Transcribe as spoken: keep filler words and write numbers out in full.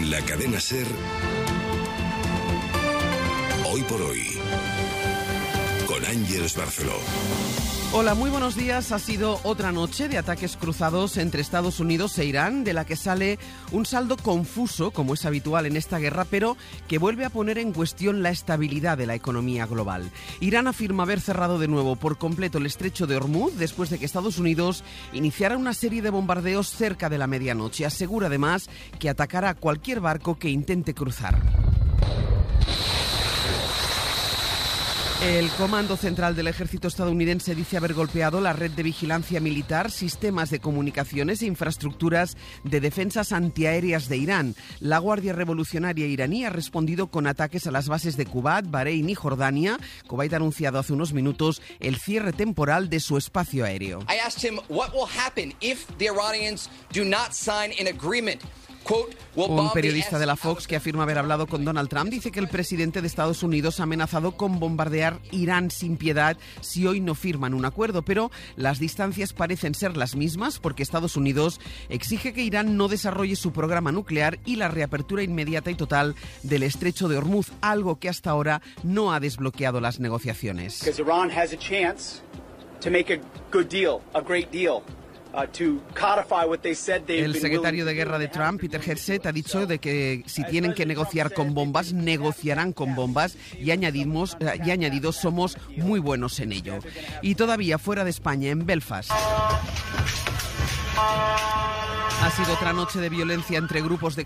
En la cadena SER, Hoy por Hoy, con Ángeles Barceló. Hola, muy buenos días. Ha sido otra noche de ataques cruzados entre Estados Unidos e Irán, de la que sale un saldo confuso, como es habitual en esta guerra, pero que vuelve a poner en cuestión la estabilidad de la economía global. Irán afirma haber cerrado de nuevo por completo el estrecho de Hormuz después de que Estados Unidos iniciara una serie de bombardeos cerca de la medianoche. Asegura además que atacará a cualquier barco que intente cruzar. El Comando Central del Ejército estadounidense dice haber golpeado la red de vigilancia militar, sistemas de comunicaciones e infraestructuras de defensas antiaéreas de Irán. La Guardia Revolucionaria iraní ha respondido con ataques a las bases de Kuwait, Bahrein y Jordania. Kuwait ha anunciado hace unos minutos el cierre temporal de su espacio aéreo. I asked him what will happen if the Iranians do not sign an agreement. Un periodista de la Fox que afirma haber hablado con Donald Trump dice que el presidente de Estados Unidos ha amenazado con bombardear Irán sin piedad si hoy no firman un acuerdo, pero las distancias parecen ser las mismas porque Estados Unidos exige que Irán no desarrolle su programa nuclear y la reapertura inmediata y total del estrecho de Hormuz, algo que hasta ahora no ha desbloqueado las negociaciones. Because Iran has a chance to make a good deal, a great deal. El secretario de Guerra de Trump, Peter Hegseth, ha dicho de que si tienen que negociar con bombas, negociarán con bombas y, añadimos, y añadido, somos muy buenos en ello. Y todavía fuera de España, en Belfast. Ha sido otra noche de violencia entre grupos de